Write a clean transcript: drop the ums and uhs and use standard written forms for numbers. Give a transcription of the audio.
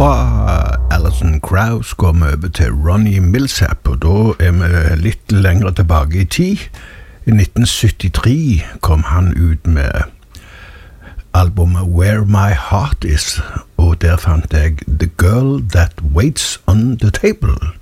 Fra Alison Krauss går vi over til Ronnie Milsap, og da er vi litt lengre tilbake i tid. I 1973 kom han ut med albumet Where My Heart Is, og der fant jeg The Girl That Waits on the Table.